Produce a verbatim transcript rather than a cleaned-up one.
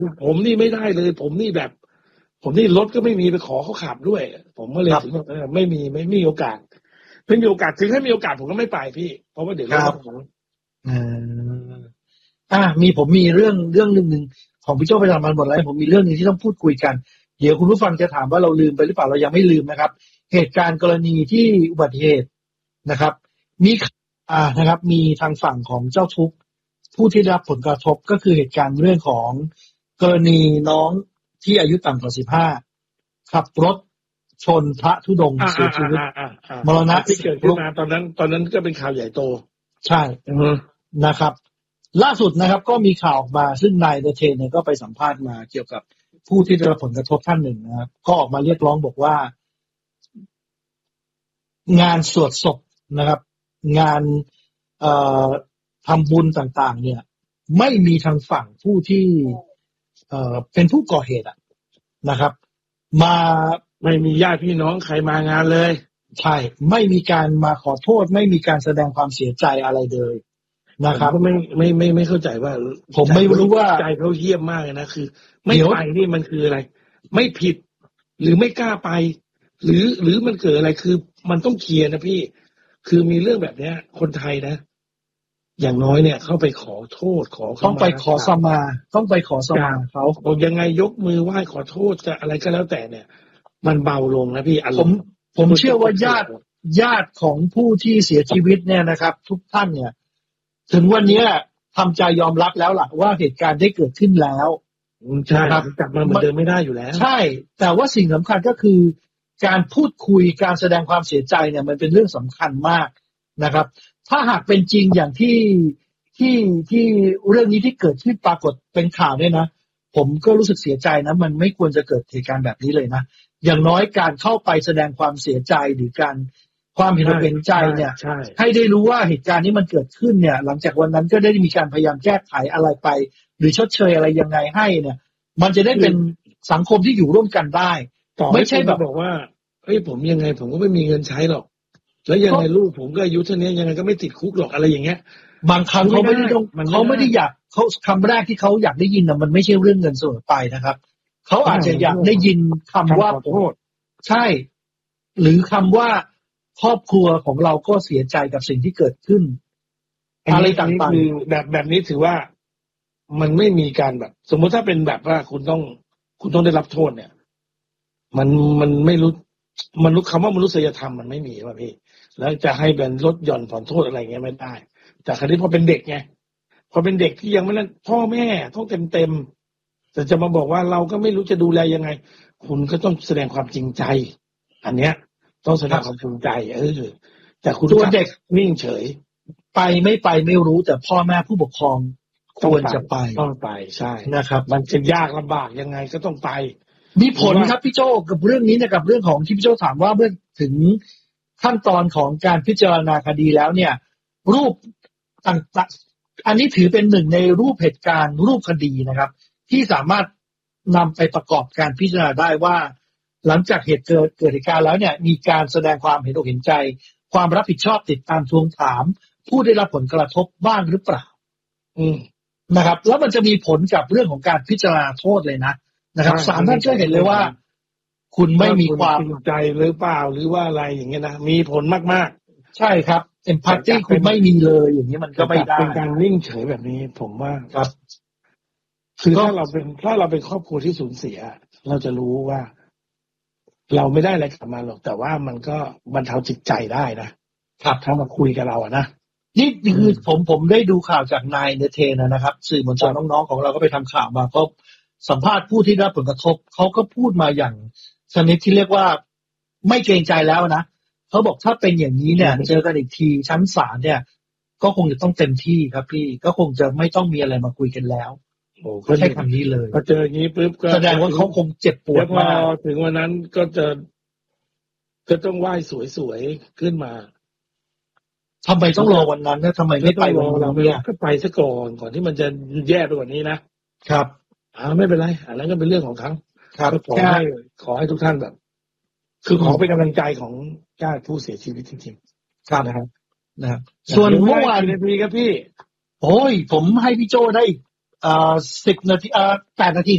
ผมนี่ไม่ได้เลยผมนี่แบบผมนี่รถก็ไม่มีไปขอเขาขับด้วยผมก็เลยถึงแบบไม่มีไม่มีโอกาสไม่มีโอกาสถึงถ้ามีโอกาสผมก็ไม่ไปพี่เพราะว่าเดี๋ยวรถของอ่าอ่ามีผมมีเรื่องเรื่องนึงของพี่โจ้ไปทำมันหมดแล้วผมมีเรื่องนึงที่ต้องพูดคุยกันเดี๋ยวคุณผู้ฟังจะถามว่าเราลืมไปหรือเปล่าเรายังไม่ลืมนะครับเหตุการณ์กรณีที่อุบัติเหตุนะครับมีอ่านะครับมีทางฝั่งของเจ้าทุกข์ผู้ที่ได้รับผลกระทบก็คือเหตุการณ์เรื่องของกรณีน้องที่อายุต่ำกว่าสิบห้าขับรถชนพระธุดงค์เสียชีวิตมรณะที่เกิดขึ้นมาตอนนั้นตอนนั้นก็เป็นข่าวใหญ่โตใช่นะครับล่าสุดนะครับก็มีข่าวออกมาซึ่งนายเดเทนเนี่ยก็ไปสัมภาษณ์มาเกี่ยวกับผู้ที่ได้รับผลกระทบท่านหนึ่งนะครับก็ออกมาเรียกร้องบอกว่างานสวดศพนะครับงานเอ่อทำบุญต่างๆเนี่ยไม่มีทางฝั่งผู้ที่เอ่อเป็นผู้ก่อเหตุอ่ะนะครับมาไม่มีญาติพี่น้องใครมางานเลยใช่ไม่มีการมาขอโทษไม่มีการแสดงความเสียใจอะไรเลยนะครับไม่ไม่ไม่ไม่เข้าใจว่าผมไม่รู้ว่าใจเขาเยี่ยมมากเลยนะคือไม่ไปนี่มันคืออะไรไม่ผิดหรือไม่กล้าไปหรือหรือมันเกิดอะไรคือมันต้องเคลียร์นะพี่คือมีเรื่องแบบเนี้ยคนไทยนะอย่างน้อยเนี่ยเข้าไปขอโทษขอต้องไปขอสมาต้องไปขอสมาเขาบอกยังไงยกมือไหว้ขอโทษจะอะไรก็แล้วแต่เนี่ยมันเบาลงนะพี่ผมผมเชื่อว่าญาติญาติของผู้ที่เสียชีวิตเนี่ยนะครับทุกท่านเนี่ยถึงวันนี้ทำใจยอมรับแล้วล่ะว่าเหตุการณ์ได้เกิดขึ้นแล้วใช่ครับกลับมาเหมือนเดิมไม่ได้อยู่แล้วใช่แต่ว่าสิ่งสำคัญก็คือการพูดคุยการแสดงความเสียใจเนี่ยมันเป็นเรื่องสำคัญมากนะครับถ้าหากเป็นจริงอย่างที่ที่ที่เรื่องนี้ที่เกิดขึ้นปรากฏเป็นข่าวเนี่ยนะผมก็รู้สึกเสียใจนะมันไม่ควรจะเกิดเหตุการณ์แบบนี้เลยนะอย่างน้อยการเข้าไปแสดงความเสียใจหรือการความเห็นอกเห็นใจเนี่ยให้ได้รู้ว่าเหตุการณ์นี้มันเกิดขึ้นเนี่ยหลังจากวันนั้นก็ได้มีการพยายามแก้ไขอะไรไปหรือชดเชยอะไรยังไงให้เนี่ยมันจะได้เป็นสังคมที่อยู่ร่วมกันได้ไม่ใช่แบบบอกว่าเฮ้ยผมยังไงผมก็ไม่มีเงินใช้หรอกแล้วยังไงลูกผมก็อายุเท่านี้ยังไงก็ไม่ติดคุกหรอกอะไรอย่างเงี้ยบางครั้งเขาไม่ได้ต้องเขาไม่ได้อยากเขาคำแรกที่เขาอยากได้ยินนะมันไม่ใช่เรื่องเงินเสมอไปนะครับเขาอาจจะอยากได้ยินคำว่าขอโทษใช่หรือคำว่าครอบครัวของเราก็เสียใจกับสิ่งที่เกิดขึ้นอะไรต่างๆคือแบบแบบนี้ถือว่ามันไม่มีการแบบสมมติถ้าเป็นแบบว่าคุณต้องคุณต้องได้รับโทษเนี่ยมันมันไม่รู้มันรู้คำว่ามนุษยธรรมมันไม่มีว่ะพี่แล้วจะให้เป็นลดหย่อนผ่อนโทษอะไรเงี้ยไม่ได้แต่คราวนี้พอเป็นเด็กไงพอเป็นเด็กที่ยังไม่นั้นพ่อแม่ต้องเต็มเต็มแต่จะมาบอกว่าเราก็ไม่รู้จะดูแลยังไงคุณก็ต้องแสดงความจริงใจอันเนี้ยต้องแสดงความจริงใจเออแต่คุณตัวเด็กนิ่งเฉยไปไม่ไปไม่รู้แต่พ่อแม่ผู้ปกครองควรจะไปต้องไปใช่นะครับมันจะยากลำบากยังไงก็ต้องไปมีผลครับพี่โจกับเรื่องนี้นะกับเรื่องของที่พี่โจถามว่าเมื่อถึงขั้นตอนของการพิจารณาคดีแล้วเนี่ยรูปต่างๆอันนี้ถือเป็นหนึ่งในรูปเหตุการณ์รูปคดีนะครับที่สามารถนำไปประกอบการพิจารณาได้ว่าหลังจากเหตุเกิดเกิดเหตุการณ์แล้วเนี่ยมีการแสดงความเห็นอกเห็นใจความรับผิดชอบติดตามทวงถามผู้ได้รับผลกระทบบ้างหรือเปล่าอืมนะครับแล้วมันจะมีผลกับเรื่องของการพิจารณาโทษเลยนะนะครับศาลท่านก็เห็นเลยว่าคุณไม่มีความจริงใจหรือเปล่าหรือว่าอะไรอย่างเงี้ยนะมีผลมากๆใช่ครับเอมพัตตี้คุณไม่มีเลยอย่างนี้มันก็ไม่ได้เป็นการนิ่งเฉยแบบนี้ผมว่าครับคือถ้าเราเป็นถ้าเราเป็นครอบครัวที่สูญเสียเราจะรู้ว่าเราไม่ได้อะไรกลับมาหรอกแต่ว่ามันก็บรรเทาจิตใจได้นะครับถ้ามาคุยกับเราอะนะนี่คือผมผมได้ดูข่าวจากนายเนเธนนะครับสื่อมวลชนน้องๆของเราก็ไปทำข่าวมาก็สัมภาษณ์ผู้ที่ได้รับผลกระทบเขาก็พูดมาอย่างชนิดที่เรียกว่าไม่เกรงใจแล้วนะเขาบอกถ้าเป็นอย่างนี้เนี่ยเจอกันอีกทีชั้นศาลเนี่ยก็คงจะต้องเต็มที่ครับพี่ก็คงจะไม่ต้องมีอะไรมาคุยกันแล้วโอ้ก็ใช้คำนี้เลยพอเจออย่างนี้ปุ๊บก็แสดงว่าเขาคงเจ็บปวดมากถึงวันนั้นก็จะก็ต้องไหว้สวยๆขึ้นมาทำไมต้องรอวันนั้นนะทำไมไม่ไปวันนั้นเนี่ยก็ไปซะก่อนก่อนที่มันจะแย่ไปกว่านี้นะครับอ่าไม่เป็นไรอันนั้นก็เป็นเรื่องของเขาครับขอให้ขอให้ทุกท่านแบบคือขอเป็นกำลังใจของญาติผู้เสียชีวิตจริงๆครับนะครับนะครับส่วนเมื่อวานนาทีครับพี่โอ้ยผมให้พี่โจได้อ่าสิบนาทีอ่าแปดนาที